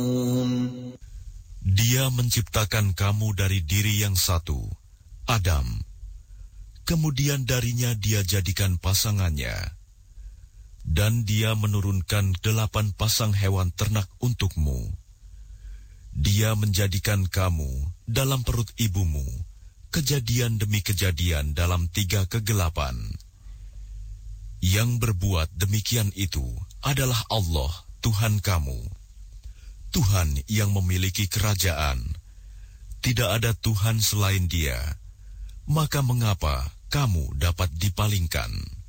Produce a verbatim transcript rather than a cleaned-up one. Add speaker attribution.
Speaker 1: Dia menciptakan kamu dari diri yang satu, Adam. Kemudian darinya dia jadikan pasangannya. Dan dia menurunkan delapan pasang hewan ternak untukmu. Dia menjadikan kamu dalam perut ibumu, kejadian demi kejadian dalam tiga kegelapan. Yang berbuat demikian itu adalah Allah, Tuhan kamu. Tuhan yang memiliki kerajaan. Tidak ada Tuhan selain Dia. Maka mengapa kamu dapat dipalingkan?